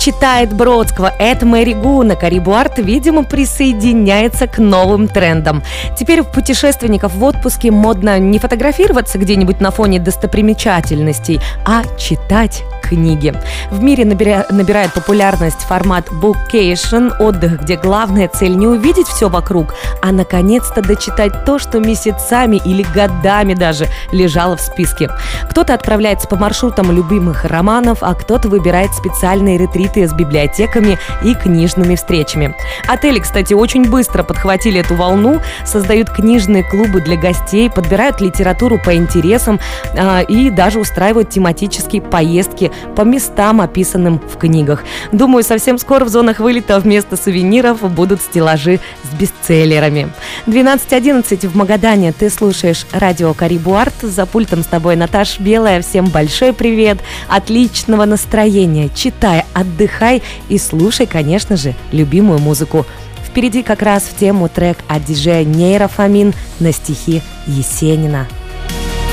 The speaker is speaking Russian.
читает Бродского. Это Мэри Гу на Карибу Арт, видимо, присоединяется к новым трендам. Теперь у путешественников в отпуске модно не фотографироваться где-нибудь на фоне достопримечательностей, а читать книги. В мире набирает популярность формат Bookcation, отдых, где главная цель не увидеть все вокруг, а наконец-то дочитать то, что месяцами или годами даже лежало в списке. Кто-то отправляется по маршрутам любимых романов, а кто-то выбирает специальные ретриты с библиотеками и книжными встречами. Отели, кстати, очень быстро подхватили эту волну, создают книжные клубы для гостей, подбирают литературу по интересам и даже устраивают тематические поездки по местам, описанным в книгах. Думаю, совсем скоро в зонах вылета вместо сувениров будут стеллажи с бестселлерами. 12:11 в Магадане. Ты слушаешь радио Карибу Арт. За пультом с тобой Наташа Белая. Всем большой привет. Отличного настроения. Читай, отдыхай и слушай, конечно же, любимую музыку. Впереди как раз в тему трек от диджея Нейрофамин на стихи Есенина.